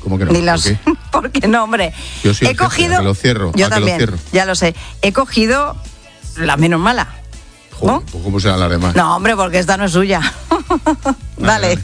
¿Cómo que no? Ni las... ¿Por qué? Porque no, hombre. Yo soy He el jefe, cogido... ¿a que lo cierro? Yo ¿A que lo también, cierro? ya lo sé. He cogido la menos mala. Joder, ¿no? pues ¿cómo serán las demás? No, hombre, porque esta no es suya. Dale.